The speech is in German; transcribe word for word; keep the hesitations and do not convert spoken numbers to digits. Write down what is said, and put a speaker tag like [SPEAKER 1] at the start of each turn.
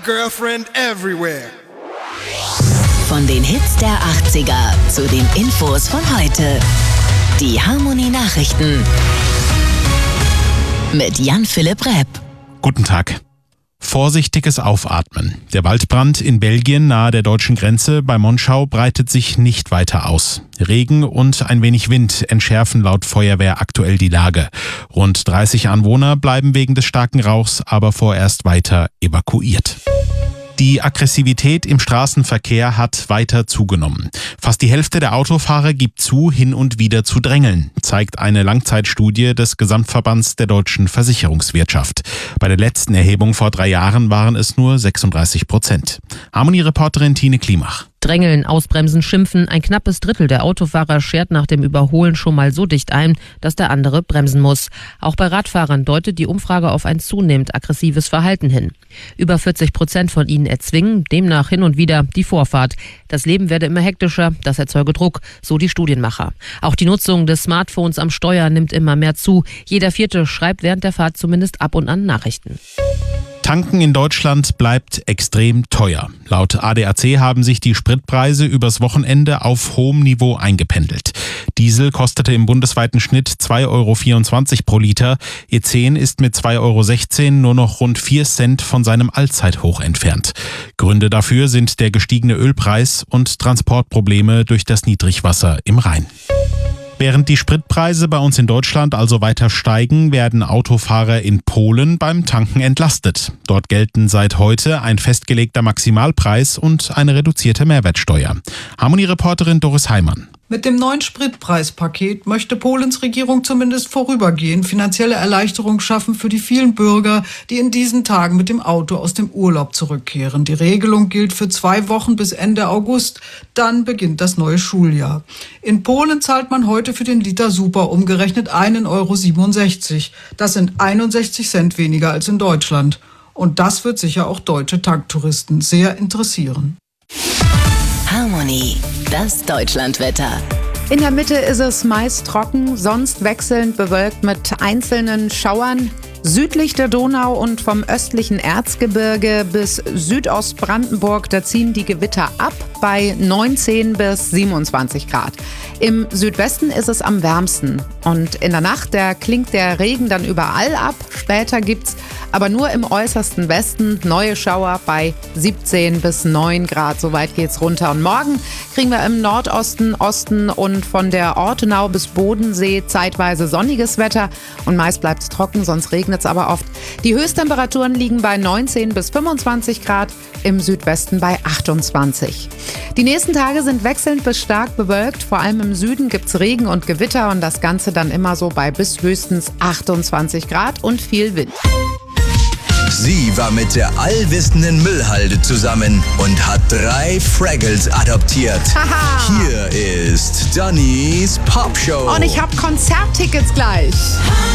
[SPEAKER 1] girlfriend everywhere.
[SPEAKER 2] Von den Hits der achtziger zu den Infos von heute. Die Harmony Nachrichten mit Jan-Philipp Repp.
[SPEAKER 3] Guten Tag. Vorsichtiges Aufatmen. Der Waldbrand in Belgien nahe der deutschen Grenze bei Monschau breitet sich nicht weiter aus. Regen und ein wenig Wind entschärfen laut Feuerwehr aktuell die Lage. Rund dreißig Anwohner bleiben wegen des starken Rauchs aber vorerst weiter evakuiert. Die Aggressivität im Straßenverkehr hat weiter zugenommen. Fast die Hälfte der Autofahrer gibt zu, hin und wieder zu drängeln, zeigt eine Langzeitstudie des Gesamtverbands der deutschen Versicherungswirtschaft. Bei der letzten Erhebung vor drei Jahren waren es nur sechsunddreißig Prozent. Harmony-Reporterin Tine Klimach.
[SPEAKER 4] Drängeln, ausbremsen, schimpfen. Ein knappes Drittel der Autofahrer schert nach dem Überholen schon mal so dicht ein, dass der andere bremsen muss. Auch bei Radfahrern deutet die Umfrage auf ein zunehmend aggressives Verhalten hin. Über vierzig Prozent von ihnen erzwingen demnach hin und wieder die Vorfahrt. Das Leben werde immer hektischer, das erzeuge Druck, so die Studienmacher. Auch die Nutzung des Smartphones am Steuer nimmt immer mehr zu. Jeder Vierte schreibt während der Fahrt zumindest ab und an Nachrichten.
[SPEAKER 3] Tanken in Deutschland bleibt extrem teuer. Laut A D A C haben sich die Spritpreise übers Wochenende auf hohem Niveau eingependelt. Diesel kostete im bundesweiten Schnitt zwei Euro vierundzwanzig pro Liter. E zehn ist mit zwei Euro sechzehn nur noch rund vier Cent von seinem Allzeithoch entfernt. Gründe dafür sind der gestiegene Ölpreis und Transportprobleme durch das Niedrigwasser im Rhein. Während die Spritpreise bei uns in Deutschland also weiter steigen, werden Autofahrer in Polen beim Tanken entlastet. Dort gelten seit heute ein festgelegter Maximalpreis und eine reduzierte Mehrwertsteuer. Harmony-Reporterin Doris Heimann.
[SPEAKER 5] Mit dem neuen Spritpreispaket möchte Polens Regierung zumindest vorübergehend finanzielle Erleichterung schaffen für die vielen Bürger, die in diesen Tagen mit dem Auto aus dem Urlaub zurückkehren. Die Regelung gilt für zwei Wochen bis Ende August. Dann beginnt das neue Schuljahr. In Polen zahlt man heute für den Liter Super umgerechnet einen Euro siebenundsechzig. Das sind einundsechzig Cent weniger als in Deutschland. Und das wird sicher auch deutsche Tanktouristen sehr interessieren.
[SPEAKER 2] Harmony, das Deutschlandwetter.
[SPEAKER 6] In der Mitte ist es meist trocken, sonst wechselnd bewölkt mit einzelnen Schauern. Südlich der Donau und vom östlichen Erzgebirge bis Südostbrandenburg, da ziehen die Gewitter ab bei neunzehn bis siebenundzwanzig Grad. Im Südwesten ist es am wärmsten und in der Nacht, da klingt der Regen dann überall ab. Später gibt's aber nur im äußersten Westen neue Schauer bei siebzehn bis neun Grad. So weit geht's runter. Und morgen kriegen wir im Nordosten, Osten und von der Ortenau bis Bodensee zeitweise sonniges Wetter. Und meist bleibt's trocken, sonst regnet es aber oft. Die Höchsttemperaturen liegen bei neunzehn bis fünfundzwanzig Grad, im Südwesten bei achtundzwanzig. Die nächsten Tage sind wechselnd bis stark bewölkt. Vor allem im Süden gibt's Regen und Gewitter und das Ganze dann immer so bei bis höchstens achtundzwanzig Grad und viel Wind.
[SPEAKER 7] Sie war mit der allwissenden Müllhalde zusammen und hat drei Fraggles adoptiert.
[SPEAKER 6] Haha.
[SPEAKER 7] Hier ist Dannys Popshow.
[SPEAKER 6] Und ich habe Konzerttickets gleich.